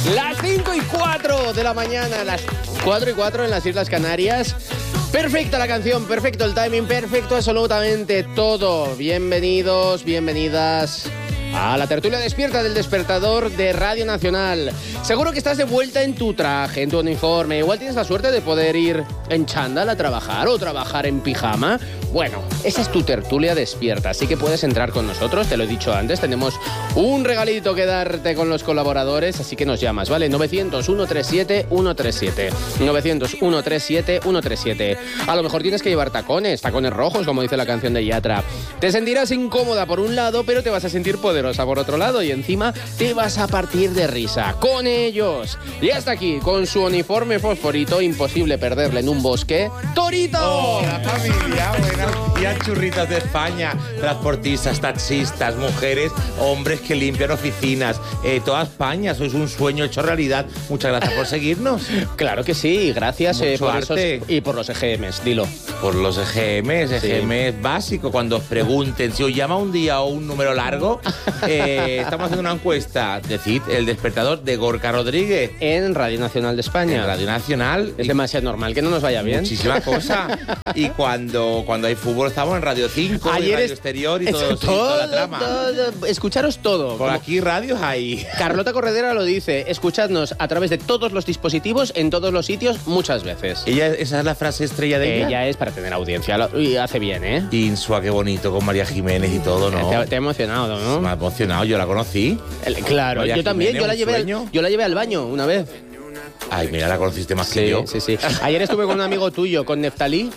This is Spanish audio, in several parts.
Las 5:04 de la mañana, las 4:04 en las Islas Canarias. Perfecta la canción, perfecto el timing, perfecto absolutamente todo. Bienvenidos, bienvenidas a la tertulia despierta del despertador de Radio Nacional. Seguro que estás de vuelta en tu traje, en tu uniforme. Igual tienes la suerte de poder ir en chándal a trabajar o trabajar en pijama. Bueno, esa es tu tertulia despierta, así que puedes entrar con nosotros, te lo he dicho antes. Tenemos un regalito que darte con los colaboradores, así que nos llamas, ¿vale? 900-137-137. 900-137-137. A lo mejor tienes que llevar tacones rojos, como dice la canción de Yatra. Te sentirás incómoda por un lado, pero te vas a sentir poderosa por otro lado y encima te vas a partir de risa con ellos. Y hasta aquí, con su uniforme fosforito, imposible perderle en un bosque, ¡Torito! Hola familia, buenos días, churritas de España, transportistas, taxistas, mujeres, hombres que limpian oficinas, toda España, sois un sueño hecho realidad. Muchas gracias por seguirnos. Claro que sí, gracias por esos, y por los EGMs, dilo. Por los EGMs, Sí. EGMs básico, cuando os pregunten si os llama un día o un número largo, estamos haciendo una encuesta, decid el despertador de Gorka Rodríguez. En Radio Nacional de España. En Radio Nacional. Es demasiado normal que no nos vaya bien. Muchísima cosa. Y cuando hay fútbol estamos en Radio 5, Ayer y Radio es- Exterior y Eso, toda la trama. Escucharos todo. Por Como aquí radios hay. Carlota Corredera lo dice, escuchadnos a través de todos los dispositivos, en todos los sitios, muchas veces. Esa es la frase estrella de ella. Ella es para tener audiencia, y hace bien, ¿eh? Insua, qué bonito, con María Jiménez y todo, ¿no? Te ha emocionado, ¿no? Me ha emocionado, yo la conocí. Claro, María yo también, Jiménez, yo la un sueño. llevé al baño una vez. Ay, mira, la conociste más que Sí, yo. sí, sí. Ayer estuve con un amigo tuyo, con Neftalí.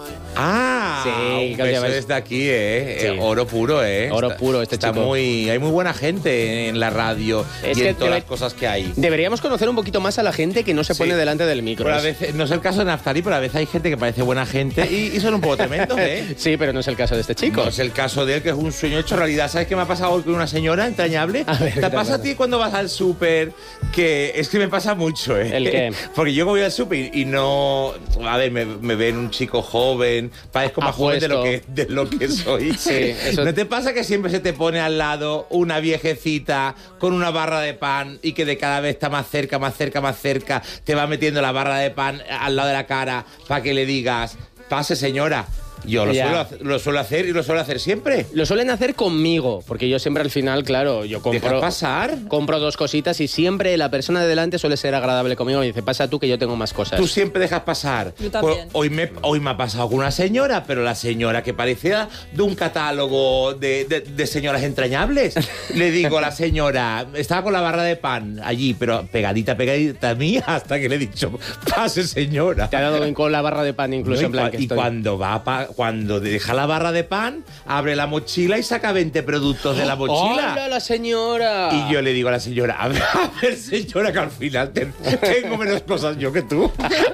Ah, Sí, un que beso lleváis- desde aquí, Sí. Oro puro, Oro puro, este está chico. hay muy buena gente en la radio Es y que en todas las cosas que hay. Deberíamos conocer un poquito más a la gente que no se Sí. pone delante del micro. Pero a veces, no es el caso de Naftali, pero a veces hay gente que parece buena gente y son un poco tremendos, ¿eh? Sí, pero no es el caso de este chico. No es el caso de él, que es un sueño hecho realidad. ¿Sabes qué me ha pasado hoy con una señora entrañable? A ver, ¿qué ¿Te te pasa a pasa? ti cuando vas al súper? Que es que me pasa mucho, ¿eh? ¿El qué? Porque yo voy al súper y no... A ver, me ven un chico joven, parezco más joven de lo que soy. Sí, eso- ¿No te pasa que siempre se te pone al lado una viejecita con una barra de pan y que de cada vez está más cerca, más cerca, más cerca, te va metiendo la barra de pan al lado de la cara para que le digas, pase señora? Yo Ya. lo suelo hacer y lo suelo hacer siempre. Lo suelen hacer conmigo, porque yo siempre al final, claro, yo ¿Dejas compro... pasar? Compro dos cositas y siempre la persona de delante suele ser agradable conmigo y dice, pasa tú que yo tengo más cosas. Tú siempre dejas pasar. Yo también. Pues hoy me ha pasado con una señora, pero la señora que parecía de un catálogo de señoras entrañables. Le digo a la señora, estaba con la barra de pan allí, pero pegadita a mí, hasta que le he dicho, pase señora. Te ha dado bien con la barra de pan incluso No, en plan que y estoy... cuando deja la barra de pan, abre la mochila y saca 20 productos de la mochila. ¡Hola, la señora! Y yo le digo a la señora, a ver, señora, que al final tengo menos cosas yo que tú.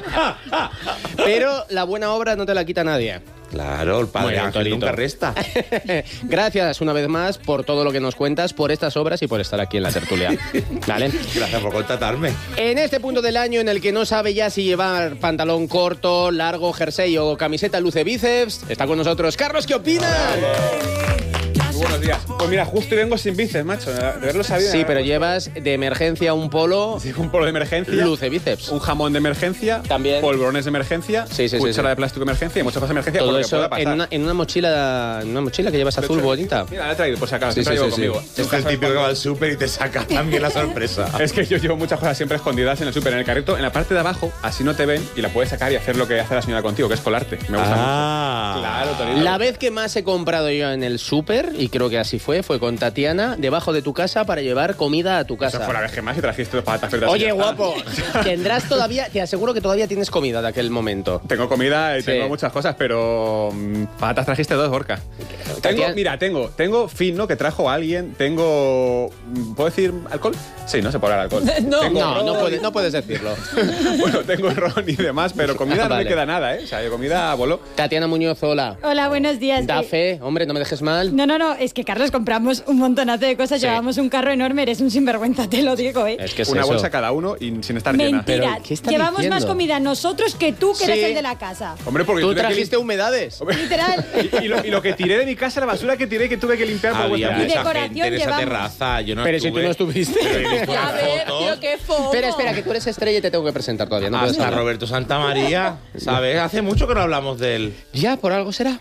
Pero la buena obra no te la quita nadie. Claro, el Muy padre bien, Ángel Torito. nunca resta. Gracias una vez más por todo lo que nos cuentas, por estas obras y por estar aquí en la tertulia. ¿Vale? Gracias por contratarme. En este punto del año en el que no sabe ya si llevar pantalón corto, largo, jersey o camiseta luce bíceps, está con nosotros Carlos, ¿qué opinas? Muy buenos días. Pues mira, justo vengo sin bíceps, macho. De haberlo sabido. Sí, pero llevas de emergencia un polo, Sí, un polo de emergencia. luce bíceps. Un jamón de emergencia. También. Polvorones de emergencia. Sí, sí, sí, cuchara sí. de plástico de emergencia y muchas cosas de emergencia. por Todo lo que eso pueda pasar. en una mochila que llevas azul De hecho, bonita. Mira, la he traído por si acaso. Sí, siempre sí, llevo sí, conmigo. Este es el típico que va al súper y te saca también la sorpresa. Es que yo llevo muchas cosas siempre escondidas en el súper, en el carrito, en la parte de abajo, así no te ven y la puedes sacar y hacer lo que hace la señora contigo, que es colarte. Me gusta mucho. Claro, Torito. La vez que más he comprado yo en el súper, y creo que así fue con Tatiana, debajo de tu casa para llevar comida a tu Esa casa. fue la vez que más y trajiste dos patatas fritas. y Oye, ya está. guapo, tendrás todavía, te aseguro que todavía tienes comida de aquel momento. Tengo comida y Sí. tengo muchas cosas, pero patatas trajiste dos, Gorka. Tatiana- Tengo fino que trajo alguien, ¿puedo decir alcohol? Sí, no se puede hablar de alcohol. No. Tengo No puedes decirlo. Bueno, tengo ron y demás, pero comida no Vale. me queda nada, ¿eh? O sea, de comida voló. Tatiana Muñoz, hola. Hola, buenos días. Da fe, hombre, no me dejes mal. No, es que Carlos, compramos un montonazo de cosas, Sí. llevamos un carro enorme, eres un sinvergüenza, te lo digo, ¿eh? Es que es Una eso. bolsa cada uno y sin estar llena. Mentira, Pero, ¿qué está llevamos diciendo? más comida nosotros que tú, que Sí. eres el de la casa. Hombre, porque Tú tuve que trajiste humedades. Literal. y lo que tiré de mi casa la basura que tiré que tuve que limpiar por Había vuestra Y mucha decoración gente en esa llevamos. terraza. Yo no Pero si estuve. tú no estuviste. Pero he visto A las ver, fotos. tío, qué fomo. Espera, que tú eres estrella y te tengo que presentar todavía. No puedes Hasta hablar. Roberto Santamaría, ¿sabes? Hace mucho que no hablamos de él. Ya, por algo será.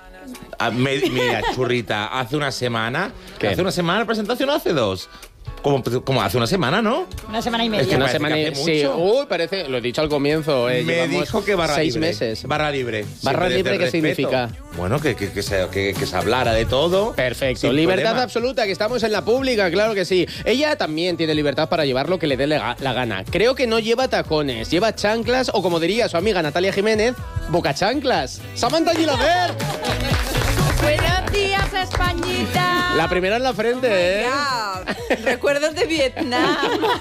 Mira, churrita, hace una semana. ¿Qué? ¿Hace una semana la presentación o hace dos? Como hace una semana, ¿no? Una semana y Es media. que Una parece semana que y... hace Sí, mucho. uy, parece... Lo he dicho al comienzo. Me llevamos dijo que barra 6 libre. meses. Barra libre. ¿Barra Siempre libre desde qué el respeto. significa? Bueno, que se hablara de todo. Perfecto. sin Libertad problema. absoluta, que estamos en la pública, claro que sí. Ella también tiene libertad para llevar lo que le dé la gana. Creo que no lleva tacones, lleva chanclas o, como diría su amiga Natalia Jiménez, boca chanclas. Samantha Gilaber. Buenos días, Españita. La primera en la frente, ¿eh? Ya, recuerdos de Vietnam.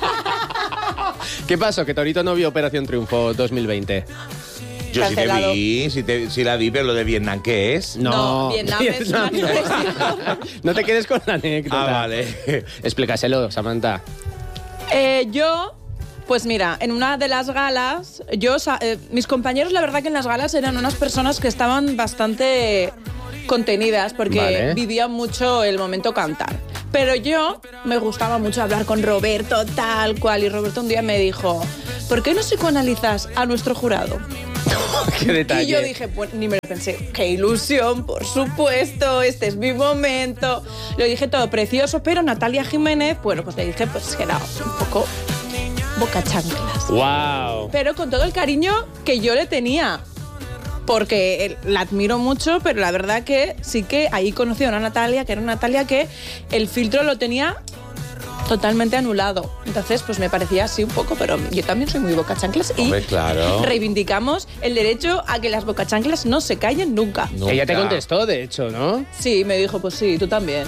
¿Qué pasó? Que Torito no vio Operación Triunfo 2020. Yo sí te Cancelado. vi, sí la vi, pero lo de Vietnam, ¿qué es? No, Vietnam es una No te quedes con la anécdota. Ah, vale. Explícaselo, Samantha. Yo, pues mira, en una de las galas, mis compañeros, la verdad que en las galas eran unas personas que estaban bastante contenidas porque Vale. vivían mucho el momento cantar. Pero yo me gustaba mucho hablar con Roberto, tal cual, y Roberto un día me dijo, ¿por qué no psicoanalizas a nuestro jurado? Qué detalle. Y yo dije, pues ni me lo pensé, qué ilusión, por supuesto, este es mi momento. Lo dije todo precioso, pero Natalia Jiménez, bueno, pues le dije pues que era un poco boca chanclas. ¡Wow! Pero con todo el cariño que yo le tenía, porque la admiro mucho, pero la verdad que sí que ahí conocí a una Natalia, que era una Natalia que el filtro lo tenía totalmente anulado. Entonces, pues me parecía así un poco, pero yo también soy muy bocachanclas y Hombre, claro. reivindicamos el derecho a que las bocachanclas no se callen nunca. Nunca. Ella te contestó, de hecho, ¿no? Sí, me dijo, pues sí, tú también.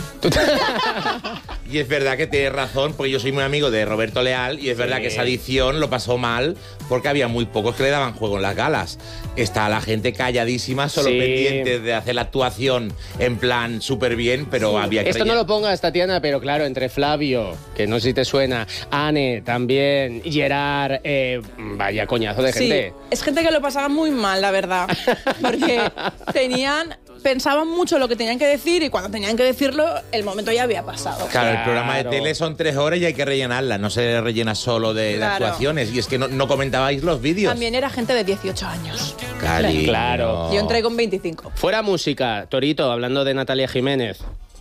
Y es verdad que tienes razón, porque yo soy muy amigo de Roberto Leal y es verdad que esa edición lo pasó mal porque había muy pocos que le daban juego en las galas. Está la gente calladísima, solo Sí. pendiente de hacer la actuación en plan súper bien, pero había que Esto no rellenar. lo pongas, Tatiana, pero claro, entre Flavio, que no sé si te suena, Anne también, Gerard, vaya coñazo de Sí, gente. es gente que lo pasaba muy mal, la verdad. Porque pensaban mucho lo que tenían que decir y cuando tenían que decirlo, el momento ya había pasado. Claro, el Claro. programa de tele son 3 horas y hay que rellenarla, no se rellena solo de Claro. actuaciones. Y es que no comentabais los vídeos. También era gente de 18 años. Cariño. Claro. Yo entré con 25. Fuera música, Torito, hablando de Natalia Jiménez.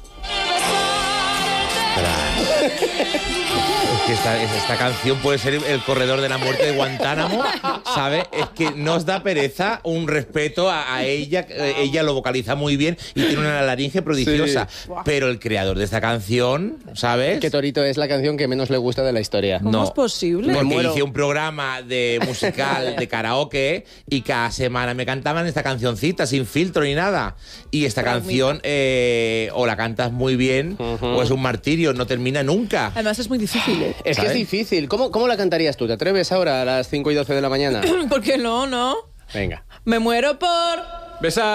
Es que esta canción puede ser el corredor de la muerte de Guantánamo, ¿sabes? Es que nos da pereza un respeto a ella. Ella lo vocaliza muy bien y tiene una laringe prodigiosa. Sí. Pero el creador de esta canción, ¿sabes? Que Torito es la canción que menos le gusta de la historia. ¿Cómo es posible? Me Porque muero. hice un programa de musical de karaoke y cada semana me cantaban esta cancioncita sin filtro ni nada. Y esta canción o la cantas muy bien o es un martirio, no termina nunca. Además es muy difícil, ¿eh? Es que es ¿sabes? difícil. ¿Cómo la cantarías tú? ¿Te atreves ahora a las 5 y 12 de la mañana? Porque no. Venga. Me muero por... Besa